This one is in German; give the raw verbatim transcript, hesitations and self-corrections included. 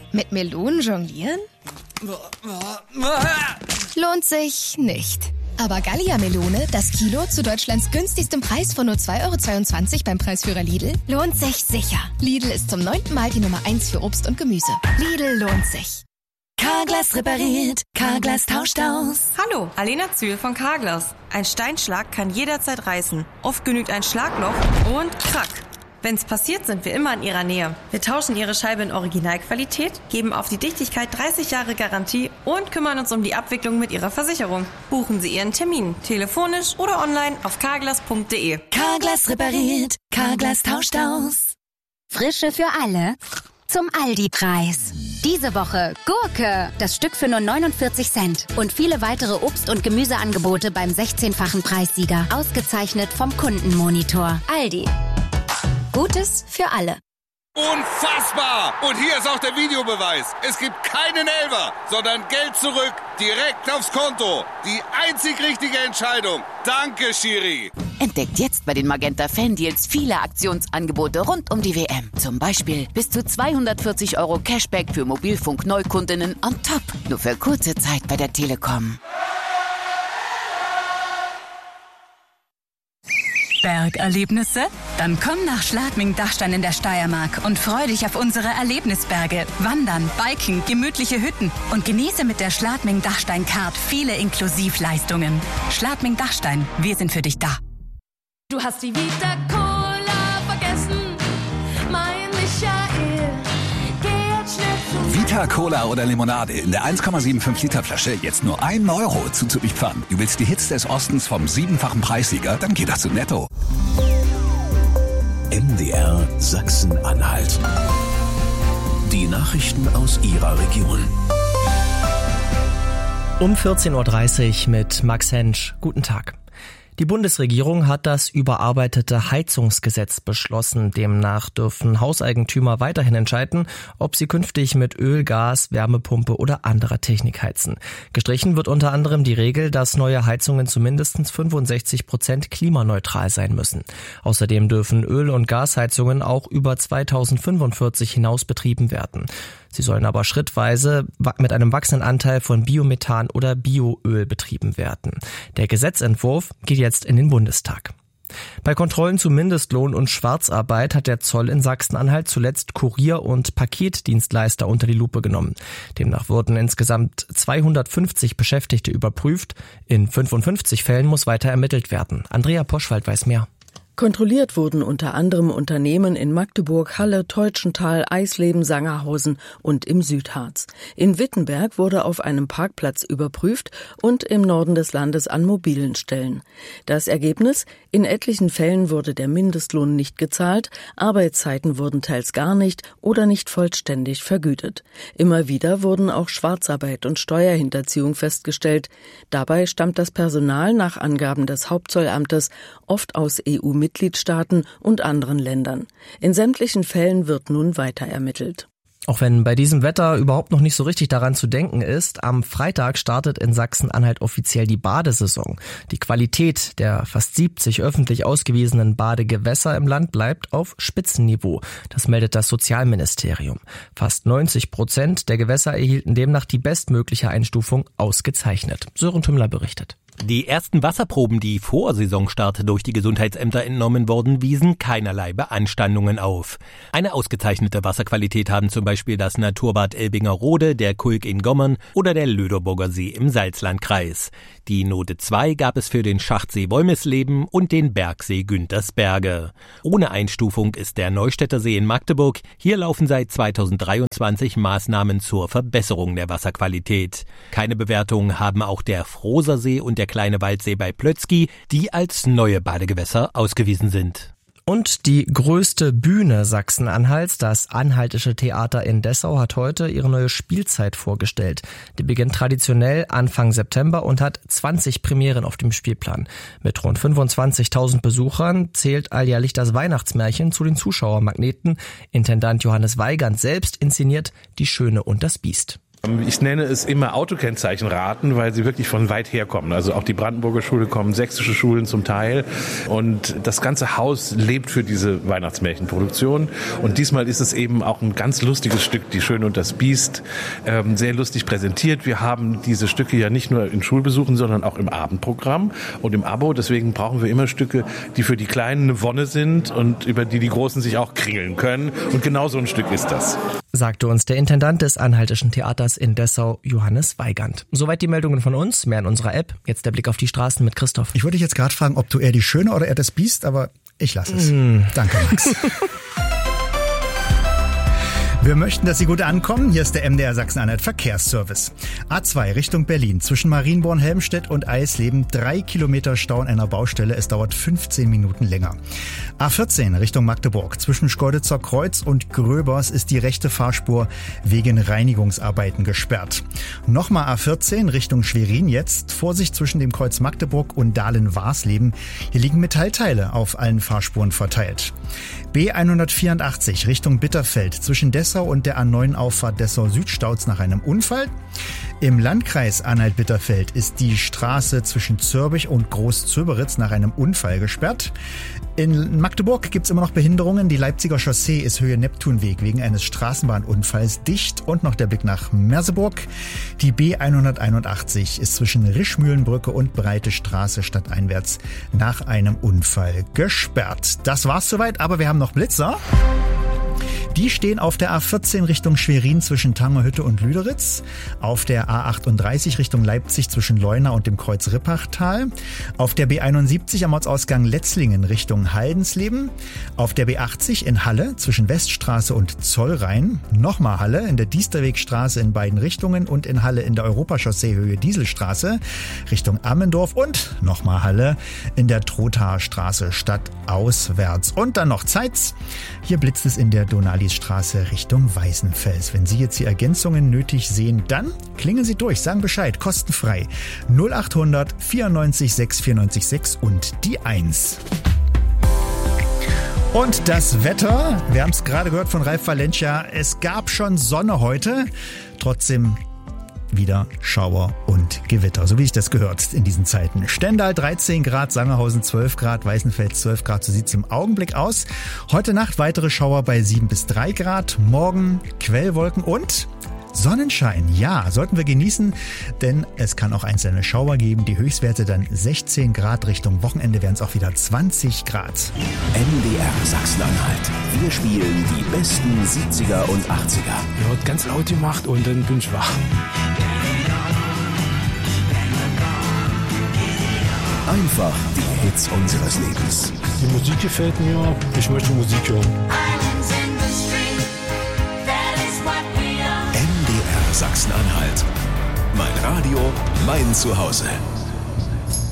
Mit Melonen jonglieren? Lohnt sich nicht. Aber Gallia-Melone, das Kilo zu Deutschlands günstigstem Preis von nur zwei Euro zweiundzwanzig beim Preisführer Lidl, lohnt sich sicher. Lidl ist zum neunten Mal die Nummer eins für Obst und Gemüse. Lidl lohnt sich. Carglass repariert, Carglass tauscht aus. Hallo, Alena Zühl von Carglass. Ein Steinschlag kann jederzeit reißen. Oft genügt ein Schlagloch und krack. Wenn's passiert, sind wir immer in Ihrer Nähe. Wir tauschen Ihre Scheibe in Originalqualität, geben auf die Dichtigkeit dreißig Jahre Garantie und kümmern uns um die Abwicklung mit Ihrer Versicherung. Buchen Sie Ihren Termin, telefonisch oder online auf carglass punkt de. Carglass repariert, Carglass tauscht aus. Frische für alle zum Aldi-Preis. Diese Woche Gurke, das Stück für nur neunundvierzig Cent. Und viele weitere Obst- und Gemüseangebote beim sechzehnfachen Preissieger. Ausgezeichnet vom Kundenmonitor. Aldi. Gutes für alle. Unfassbar! Und hier ist auch der Videobeweis. Es gibt keinen Elfer, sondern Geld zurück, direkt aufs Konto. Die einzig richtige Entscheidung. Danke, Schiri. Entdeckt jetzt bei den Magenta Fan-Deals viele Aktionsangebote rund um die W M. Zum Beispiel bis zu zweihundertvierzig Euro Cashback für Mobilfunk-Neukundinnen on top. Nur für kurze Zeit bei der Telekom. Bergerlebnisse? Dann komm nach Schladming-Dachstein in der Steiermark und freu dich auf unsere Erlebnisberge. Wandern, Biken, gemütliche Hütten und genieße mit der Schladming-Dachstein-Card viele Inklusivleistungen. Schladming-Dachstein, wir sind für dich da. Du hast die Vita Cola vergessen, mein Michael. Geh jetzt schnell zu Vita Cola oder Limonade in der eins Komma fünfundsiebzig Liter Flasche jetzt nur ein Euro zuzüglich Pfand. Du willst die Hits des Ostens vom siebenfachen Preissieger? Dann geh doch zu Netto. M D R Sachsen-Anhalt. Die Nachrichten aus Ihrer Region. Um vierzehn Uhr dreißig mit Max Hensch. Guten Tag. Die Bundesregierung hat das überarbeitete Heizungsgesetz beschlossen. Demnach dürfen Hauseigentümer weiterhin entscheiden, ob sie künftig mit Öl, Gas, Wärmepumpe oder anderer Technik heizen. Gestrichen wird unter anderem die Regel, dass neue Heizungen zu mindestens fünfundsechzig Prozent klimaneutral sein müssen. Außerdem dürfen Öl- und Gasheizungen auch über zweitausendfünfundvierzig hinaus betrieben werden. Sie sollen aber schrittweise mit einem wachsenden Anteil von Biomethan oder Bioöl betrieben werden. Der Gesetzentwurf geht jetzt in den Bundestag. Bei Kontrollen zu Mindestlohn und Schwarzarbeit hat der Zoll in Sachsen-Anhalt zuletzt Kurier- und Paketdienstleister unter die Lupe genommen. Demnach wurden insgesamt zweihundertfünfzig Beschäftigte überprüft. In fünfundfünfzig Fällen muss weiter ermittelt werden. Andrea Poschwald weiß mehr. Kontrolliert wurden unter anderem Unternehmen in Magdeburg, Halle, Teutschenthal, Eisleben, Sangerhausen und im Südharz. In Wittenberg wurde auf einem Parkplatz überprüft und im Norden des Landes an mobilen Stellen. Das Ergebnis? In etlichen Fällen wurde der Mindestlohn nicht gezahlt, Arbeitszeiten wurden teils gar nicht oder nicht vollständig vergütet. Immer wieder wurden auch Schwarzarbeit und Steuerhinterziehung festgestellt. Dabei stammt das Personal nach Angaben des Hauptzollamtes oft aus E U-Mitgliedstaaten und anderen Ländern. In sämtlichen Fällen wird nun weiter ermittelt. Auch wenn bei diesem Wetter überhaupt noch nicht so richtig daran zu denken ist, am Freitag startet in Sachsen-Anhalt offiziell die Badesaison. Die Qualität der fast siebzig öffentlich ausgewiesenen Badegewässer im Land bleibt auf Spitzenniveau. Das meldet das Sozialministerium. Fast neunzig Prozent der Gewässer erhielten demnach die bestmögliche Einstufung ausgezeichnet. Sören Tümmler berichtet. Die ersten Wasserproben, die vor Saisonstart durch die Gesundheitsämter entnommen wurden, wiesen keinerlei Beanstandungen auf. Eine ausgezeichnete Wasserqualität haben zum Beispiel das Naturbad Elbingerode, der Kulk in Gommern oder der Löderburger See im Salzlandkreis. Die Note zwei gab es für den Schachtsee Wolmisleben und den Bergsee Güntersberge. Ohne Einstufung ist der Neustädter See in Magdeburg. Hier laufen seit zweitausenddreiundzwanzig Maßnahmen zur Verbesserung der Wasserqualität. Keine Bewertung haben auch der Frohser See und der Kleine Waldsee bei Plötzky, die als neue Badegewässer ausgewiesen sind. Und die größte Bühne Sachsen-Anhalts, das Anhaltische Theater in Dessau, hat heute ihre neue Spielzeit vorgestellt. Die beginnt traditionell Anfang September und hat zwanzig Premieren auf dem Spielplan. Mit rund fünfundzwanzigtausend Besuchern zählt alljährlich das Weihnachtsmärchen zu den Zuschauermagneten. Intendant Johannes Weigand selbst inszeniert Die Schöne und das Biest. Ich nenne es immer Autokennzeichenraten, weil sie wirklich von weit her kommen. Also auch die Brandenburger Schule kommen, sächsische Schulen zum Teil. Und das ganze Haus lebt für diese Weihnachtsmärchenproduktion. Und diesmal ist es eben auch ein ganz lustiges Stück, Die Schöne und das Biest, ähm, sehr lustig präsentiert. Wir haben diese Stücke ja nicht nur in Schulbesuchen, sondern auch im Abendprogramm und im Abo. Deswegen brauchen wir immer Stücke, die für die Kleinen eine Wonne sind und über die die Großen sich auch kringeln können. Und genau so ein Stück ist das. Sagte uns der Intendant des Anhaltischen Theaters in Dessau, Johannes Weigand. Soweit die Meldungen von uns, mehr in unserer App. Jetzt der Blick auf die Straßen mit Christoph. Ich wollte dich jetzt gerade fragen, ob du eher die Schöne oder eher das Biest, aber ich lasse es. Mm. Danke, Max. Wir möchten, dass Sie gut ankommen. Hier ist der M D R Sachsen-Anhalt Verkehrsservice. A zwei Richtung Berlin. Zwischen Marienborn-Helmstedt und Eisleben drei Kilometer Stau an einer Baustelle. Es dauert fünfzehn Minuten länger. A vierzehn Richtung Magdeburg. Zwischen Schkeuditzer Kreuz und Gröbers ist die rechte Fahrspur wegen Reinigungsarbeiten gesperrt. Nochmal A vierzehn Richtung Schwerin jetzt. Vorsicht zwischen dem Kreuz Magdeburg und Dahlen-Warsleben. Hier liegen Metallteile auf allen Fahrspuren verteilt. B hundertvierundachtzig Richtung Bitterfeld. Zwischen Dessau und der A neun Auffahrt Dessau Süd staut's nach einem Unfall. Im Landkreis Anhalt-Bitterfeld ist die Straße zwischen Zürbich und Groß-Zöberitz nach einem Unfall gesperrt. In Magdeburg gibt's immer noch Behinderungen. Die Leipziger Chaussee ist Höhe Neptunweg wegen eines Straßenbahnunfalls dicht. Und noch der Blick nach Merseburg. Die B hunderteinundachtzig ist zwischen Rischmühlenbrücke und Breite Straße stadteinwärts nach einem Unfall gesperrt. Das war's soweit, aber wir haben noch Blitzer. Die stehen auf der A vierzehn Richtung Schwerin zwischen Tangerhütte und Lüderitz, auf der A achtunddreißig Richtung Leipzig zwischen Leuna und dem Kreuz Rippachtal, auf der B einundsiebzig am Ortsausgang Letzlingen Richtung Haldensleben, auf der B achtzig in Halle zwischen Weststraße und Zollrhein, nochmal Halle in der Diesterwegstraße in beiden Richtungen und in Halle in der Europachaussee Höhe Dieselstraße Richtung Ammendorf und nochmal Halle in der Trothaer Straße stadtauswärts. Und dann noch Zeitz. Hier blitzt es in der Donalisstraße Richtung Weißenfels. Wenn Sie jetzt die Ergänzungen nötig sehen, dann klingen Sie durch, sagen Bescheid, kostenfrei. null achthundert vierundneunzig sechs vierundneunzig sechs und die eins. Und das Wetter, wir haben es gerade gehört von Ralf Valencia, es gab schon Sonne heute, trotzdem wieder Schauer und Gewitter, so wie ich das gehört in diesen Zeiten. Stendal dreizehn Grad, Sangerhausen zwölf Grad, Weißenfels zwölf Grad, so sieht's im Augenblick aus. Heute Nacht weitere Schauer bei sieben bis drei Grad, morgen Quellwolken und Sonnenschein. Ja, sollten wir genießen, denn es kann auch einzelne Schauer geben. Die Höchstwerte dann sechzehn Grad, Richtung Wochenende wären es auch wieder zwanzig Grad. M D R Sachsen-Anhalt. Wir spielen die besten siebziger und achtziger. Ja, hat ganz laut gemacht und dann bin ich wach. Einfach die Hits unseres Lebens. Die Musik gefällt mir. Ich möchte Musik hören. M D R Sachsen-Anhalt. Mein Radio, mein Zuhause.